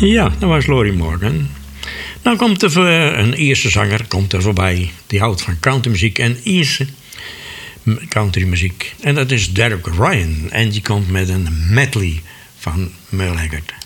Ja, dat was Lorrie Morgan. Dan komt er een Ierse zanger voorbij. Die houdt van countrymuziek en Ierse countrymuziek. En dat is Derek Ryan. En die komt met een medley van Merle Haggard.